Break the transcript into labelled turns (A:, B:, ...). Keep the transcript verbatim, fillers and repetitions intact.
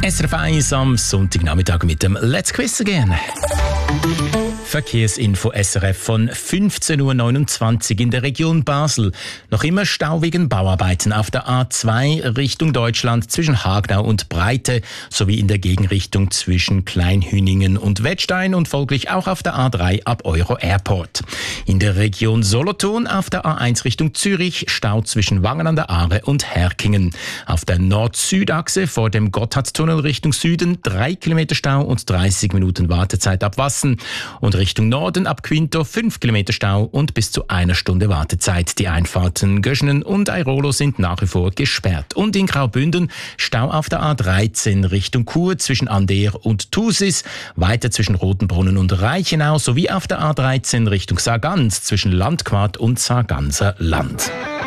A: S R F eins am Sonntagnachmittag mit dem Let's Quiz Again. Verkehrsinfo S R F von fünfzehn Uhr neunundzwanzig in der Region Basel. Noch immer Stau wegen Bauarbeiten auf der A zwei Richtung Deutschland zwischen Hagenau und Breite sowie in der Gegenrichtung zwischen Kleinhüningen und Wettstein und folglich auch auf der A drei ab Euro Airport. In der Region Solothurn auf der A eins Richtung Zürich Stau zwischen Wangen an der Aare und Herkingen. Auf der Nord-Süd-Achse vor dem Gotthardtunnel Richtung Süden drei Kilometer Stau und dreißig Minuten Wartezeit ab Wassen. Und Richtung Norden ab Quinto fünf Kilometer Stau und bis zu einer Stunde Wartezeit. Die Einfahrten Göschenen und Airolo sind nach wie vor gesperrt. Und in Graubünden Stau auf der A dreizehn Richtung Chur zwischen Ander und Thusis, weiter zwischen Rotenbrunnen und Reichenau sowie auf der A dreizehn Richtung Sargans zwischen Landquart und Sarganser Land.